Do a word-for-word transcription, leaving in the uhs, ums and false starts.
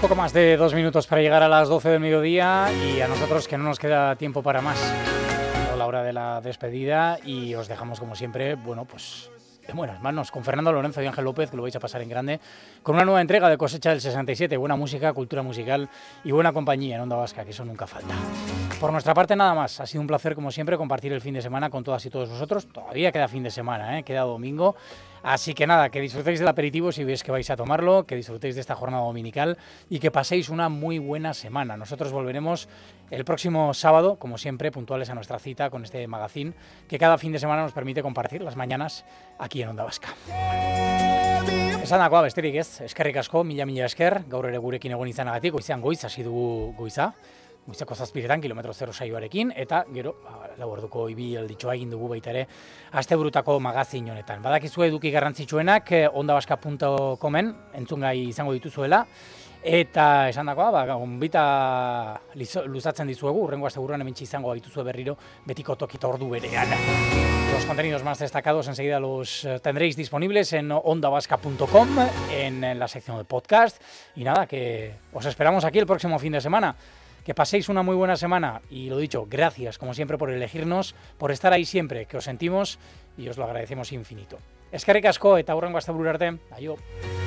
Poco más de dos minutos para llegar a las doce del mediodía y a nosotros que no nos queda tiempo para más. A la hora de la despedida y os dejamos como siempre, bueno, pues en buenas manos con Fernando Lorenzo y Ángel López, que lo vais a pasar en grande, con una nueva entrega de Cosecha del sesenta y siete, buena música, cultura musical y buena compañía en Onda Vasca, que eso nunca falta. Por nuestra parte nada más, ha sido un placer como siempre compartir el fin de semana con todas y todos vosotros. Todavía queda fin de semana, ¿eh? Queda domingo. Así que nada, que disfrutéis del aperitivo si veis que vais a tomarlo, que disfrutéis de esta jornada dominical y que paséis una muy buena semana. Nosotros volveremos el próximo sábado, como siempre, puntuales a nuestra cita con este magazine que cada fin de semana nos permite compartir las mañanas aquí en Onda Vasca. Esan dakoa besterik ez, eskerrik asko, mila mila esker, gaur ere gurekin egon izanagatik, goizean goiz, hasi dugu goiza. Goizeko zazpiretan, kilometro zero saioarekin, eta gero, ba, lau orduko ibialditxoa egin dugu baita ere, asteburutako magazin honetan. Badakizue eduki garrantzitsuenak, ondavaska puntu comen, entzungai izango dituzuela, eta esan dakoa, ba, gonbita luzatzen dizuegu, urrengo asteburuan hementsi izango dituzue berriro, betiko tokita ordu berean. Los contenidos más destacados enseguida los tendréis disponibles en ondavaska punto com, en la sección de podcast, y nada, que os esperamos aquí el próximo fin de semana. Que paséis una muy buena semana y lo dicho, gracias como siempre por elegirnos, por estar ahí siempre, que os sentimos y os lo agradecemos infinito. Eskerrik asko eta hurrengo asteburura arte. Aio.